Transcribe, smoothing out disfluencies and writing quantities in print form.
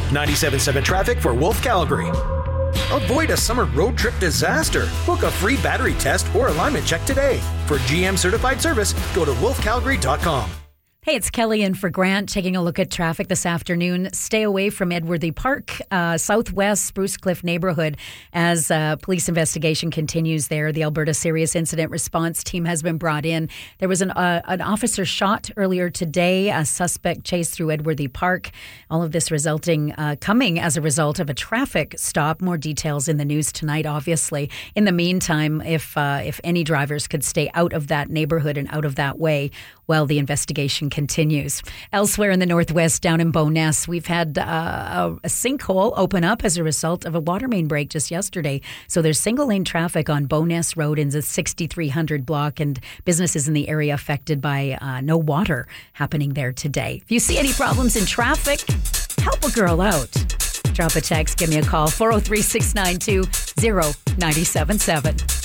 97.7 traffic for Wolf Calgary. Avoid a summer road trip disaster. Book a free battery test or alignment check today. For GM certified service, go to wolfcalgary.com. Hey, it's Kelly in for Grant, taking a look at traffic this afternoon. Stay away from Edworthy Park, southwest Spruce Cliff neighborhood as police investigation continues there. The Alberta Serious Incident Response Team has been brought in. There was an officer shot earlier today, a suspect chased through Edworthy Park. All of this coming as a result of a traffic stop. More details in the news tonight, obviously. In the meantime, if any drivers could stay out of that neighborhood and out of that way while the investigation continues. Elsewhere in the northwest, down in Bowness, we've had a sinkhole open up as a result of a water main break just yesterday. So there's single lane traffic on Bowness Road in the 6300 block, and businesses in the area affected by no water happening there today. If you see any problems in traffic, help a girl out. Drop a text, give me a call, 403-692-0977.